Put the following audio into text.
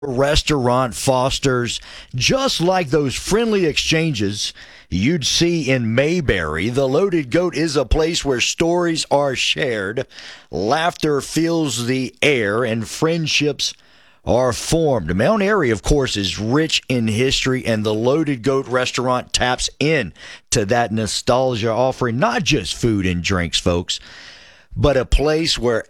restaurant fosters just like those friendly exchanges you'd see in Mayberry. The Loaded Goat is a place where stories are shared, laughter fills the air, and friendships are formed. Mount Airy, of course, is rich in history, and the Loaded Goat restaurant taps in to that nostalgia, offering not just food and drinks, folks, but a place where